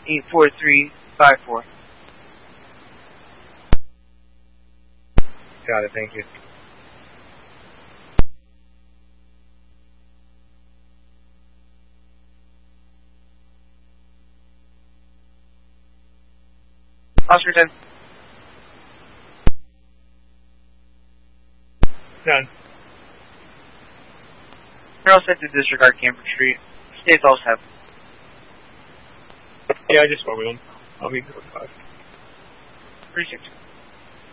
84354. Got it, thank you. Oscar 10. Done. You're all set to disregard Camper Street. Stay all set. Yeah, I just went with him. I'll be good with 5. 36.